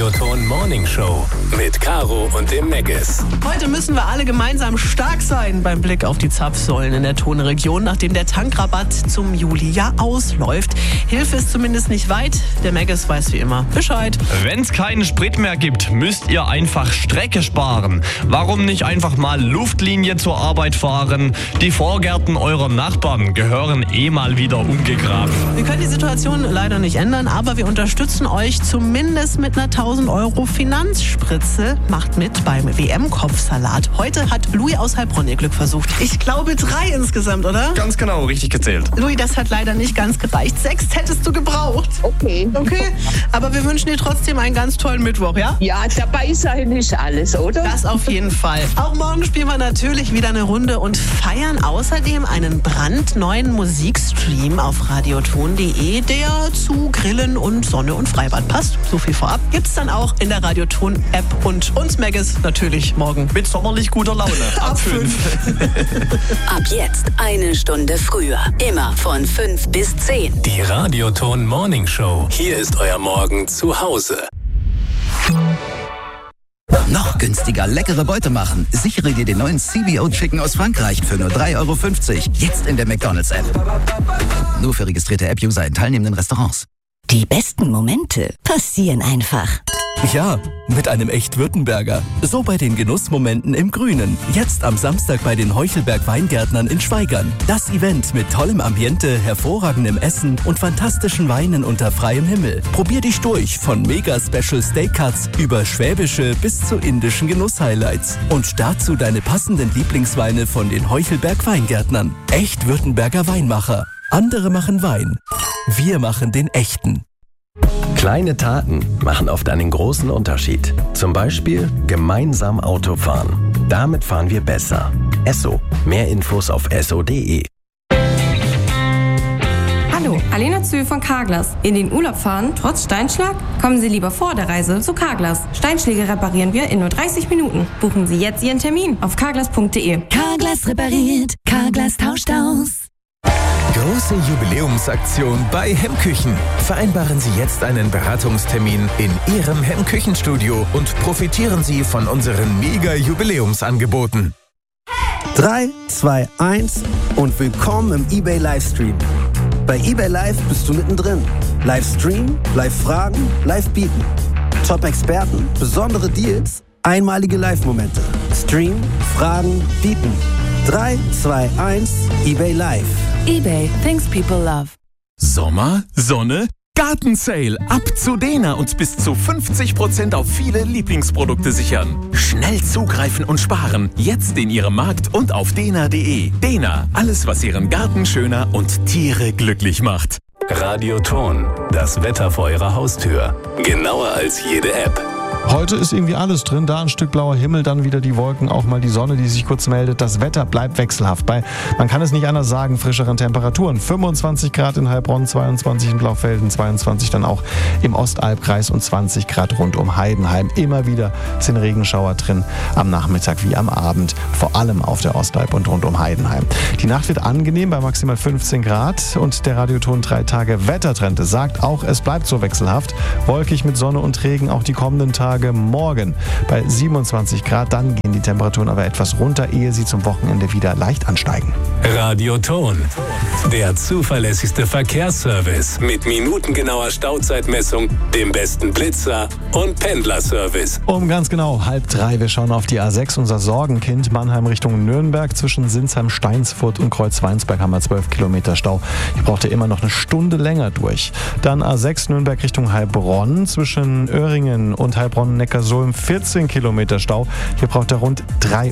Radioton Morning Show mit Caro und dem Megas. Heute müssen wir alle gemeinsam stark sein beim Blick auf die Zapfsäulen in der Tonregion, nachdem der Tankrabatt zum Juli ja ausläuft. Hilfe ist zumindest nicht weit. Der Megas weiß wie immer Bescheid. Wenn es keinen Sprit mehr gibt, müsst ihr einfach Strecke sparen. Warum nicht einfach mal Luftlinie zur Arbeit fahren? Die Vorgärten eurer Nachbarn gehören mal wieder umgegraben. Wir können die Situation leider nicht ändern, aber wir unterstützen euch zumindest mit einer 1.000 € Finanzspritze. Macht mit beim WM-Kopfsalat. Heute hat Louis aus Heilbronn ihr Glück versucht. Ich glaube 3 insgesamt, oder? Ganz genau, richtig gezählt. Louis, das hat leider nicht ganz gereicht. 6 hättest du gebraucht. Okay, aber wir wünschen dir trotzdem einen ganz tollen Mittwoch, ja? ja, dabei sein ist alles, oder? Das auf jeden Fall. Auch morgen spielen wir natürlich wieder eine Runde und feiern außerdem einen brandneuen Musikstream auf radioton.de, der zu Grillen und Sonne und Freibad passt. So viel vorab. Gibt's dann auch in der Radioton-App und uns Megas natürlich morgen. Mit sommerlich guter Laune. Ab 5. Ab jetzt 1 Stunde früher. Immer von 5 bis 10. Die Radioton Morning Show. Hier ist euer Morgen zu Hause. Noch günstiger leckere Beute machen. Sichere dir den neuen CBO Chicken aus Frankreich für nur 3,50 €. Jetzt in der McDonald's-App. Nur für registrierte App-User in teilnehmenden Restaurants. Die besten Momente passieren einfach. Ja, mit einem Echt-Württemberger. So bei den Genussmomenten im Grünen. Jetzt am Samstag bei den Heuchelberg-Weingärtnern in Schwaigern. Das Event mit tollem Ambiente, hervorragendem Essen und fantastischen Weinen unter freiem Himmel. Probier dich durch von Mega-Special Steak Cuts über schwäbische bis zu indischen Genuss-Highlights. Und dazu deine passenden Lieblingsweine von den Heuchelberg-Weingärtnern. Echt-Württemberger Weinmacher. Andere machen Wein. Wir machen den echten. Kleine Taten machen oft einen großen Unterschied. Zum Beispiel gemeinsam Auto fahren. Damit fahren wir besser. Esso. Mehr Infos auf esso.de. Hallo, Alena Zühl von Carglass. In den Urlaub fahren, trotz Steinschlag? Kommen Sie lieber vor der Reise zu Carglass. Steinschläge reparieren wir in nur 30 Minuten. Buchen Sie jetzt Ihren Termin auf carglass.de. Carglass repariert, Carglass tauscht aus. Große Jubiläumsaktion bei Hemmküchen. Vereinbaren Sie jetzt einen Beratungstermin in Ihrem Hemmküchenstudio und profitieren Sie von unseren Mega-Jubiläumsangeboten. 3, 2, 1 und willkommen im eBay Livestream. Bei eBay Live bist du mittendrin. Livestream, Live-Fragen, Live-Bieten. Top-Experten, besondere Deals, einmalige Live-Momente. Stream, Fragen, Bieten. 3, 2, 1, eBay Live. eBay, things people love. Sommer, Sonne, Gartensale. Ab zu Dena und bis zu 50% auf viele Lieblingsprodukte sichern. Schnell zugreifen und sparen. Jetzt in Ihrem Markt und auf dena.de. Dena, alles was Ihren Garten schöner und Tiere glücklich macht. Radioton. Das Wetter vor eurer Haustür. Genauer als jede App. Heute ist irgendwie alles drin, da ein Stück blauer Himmel, dann wieder die Wolken, auch mal die Sonne, die sich kurz meldet. Das Wetter bleibt wechselhaft bei, man kann es nicht anders sagen, frischeren Temperaturen. 25 Grad in Heilbronn, 22 in Blaufelden, 22 dann auch im Ostalbkreis und 20 Grad rund um Heidenheim. Immer wieder sind Regenschauer drin, am Nachmittag wie am Abend, vor allem auf der Ostalb und rund um Heidenheim. Die Nacht wird angenehm bei maximal 15 Grad und der Radioton 3 Tage Wettertrend sagt auch, es bleibt so wechselhaft. Wolkig mit Sonne und Regen auch die kommenden Tage. Morgen bei 27 Grad, dann gehen die Temperaturen aber etwas runter, ehe sie zum Wochenende wieder leicht ansteigen. Radioton, der zuverlässigste Verkehrsservice mit minutengenauer Stauzeitmessung, dem besten Blitzer und Pendlerservice. Um ganz genau 2:30, wir schauen auf die A6, unser Sorgenkind, Mannheim Richtung Nürnberg, zwischen Sinsheim, Steinsfurt und Kreuzweinsberg haben wir 12 Kilometer Stau. Ich brauchte immer noch eine Stunde länger durch. Dann A6 Nürnberg Richtung Heilbronn, zwischen Öhringen und Heilbronn Neckarsulm 14 Kilometer Stau. Hier braucht er rund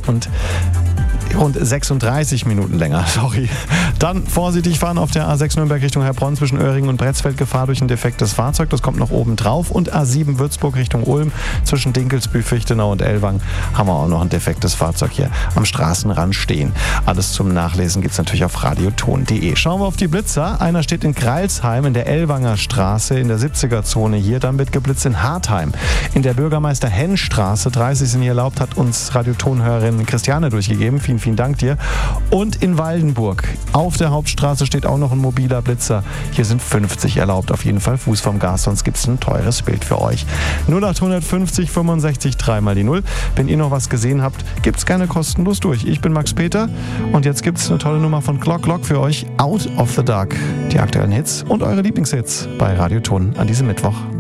36 Minuten länger, sorry. Dann vorsichtig fahren auf der A6 Nürnberg Richtung Heilbronn zwischen Öhringen und Bretzfeld, Gefahr durch ein defektes Fahrzeug, das kommt noch oben drauf. Und A7 Würzburg Richtung Ulm zwischen Dinkelsbühl, Fichtenau und Ellwang haben wir auch noch ein defektes Fahrzeug hier am Straßenrand stehen. Alles zum Nachlesen gibt es natürlich auf radioton.de. Schauen wir auf die Blitzer. Einer steht in Greilsheim in der Ellwanger Straße in der 70er-Zone hier. Dann wird geblitzt in Hartheim. In der Bürgermeister-Henn-Straße 30 sind hier erlaubt, hat uns Radioton-Hörerin Christiane durchgegeben. Vielen vielen Dank dir. Und in Waldenburg auf der Hauptstraße steht auch noch ein mobiler Blitzer. Hier sind 50 erlaubt. Auf jeden Fall Fuß vom Gas, sonst gibt es ein teures Bild für euch. 0850 65 3 mal die 0. Wenn ihr noch was gesehen habt, gibt's gerne kostenlos durch. Ich bin Max Peter und jetzt gibt's eine tolle Nummer von Clock Clock für euch. Out of the Dark. Die aktuellen Hits und eure Lieblingshits bei Radio Ton an diesem Mittwoch.